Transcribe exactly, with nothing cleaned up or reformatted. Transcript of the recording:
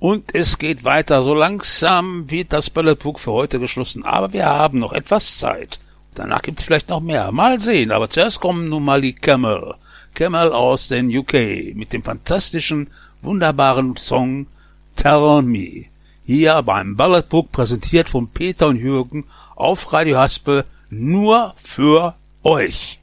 Und es geht weiter. So langsam wird das Balletbuch für heute geschlossen. Aber wir haben noch etwas Zeit. Danach gibt's vielleicht noch mehr. Mal sehen. Aber zuerst kommen nun mal die Camel. Camel aus den U K mit dem fantastischen, wunderbaren Song Tell Me. Hier beim Balletbuch präsentiert von Peter und Jürgen auf Radio Haspel nur für euch.